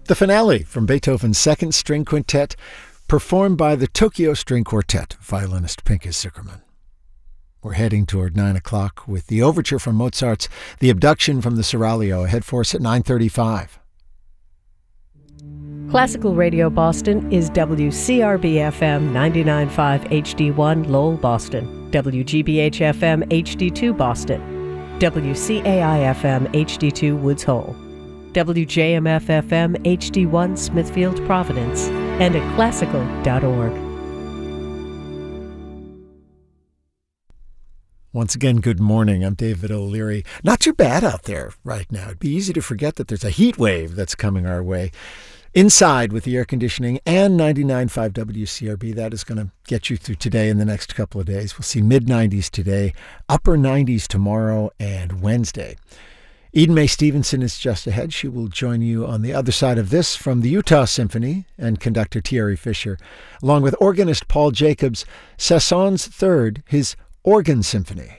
The finale from Beethoven's Second String Quintet, performed by the Tokyo String Quartet, violinist Pinchas Zukerman. We're heading toward 9 o'clock with the overture from Mozart's The Abduction from the Seraglio, ahead for us at 9:35. Classical Radio Boston is WCRB-FM 99.5 HD1 Lowell, Boston, WGBH-FM HD2 Boston, WCAI-FM HD2 Woods Hole, WJMF-FM HD1 Smithfield, Providence, and at classical.org. Once again, good morning. I'm David O'Leary. Not too bad out there right now. It'd be easy to forget that there's a heat wave that's coming our way. Inside with the air conditioning and 99.5 WCRB, that is going to get you through today and the next couple of days. We'll see mid-90s today, upper 90s tomorrow and Wednesday. Eden Mae Stevenson is just ahead. She will join you on the other side of this from the Utah Symphony and conductor Thierry Fisher, along with organist Paul Jacobs, Sasson's Third, his Organ Symphony.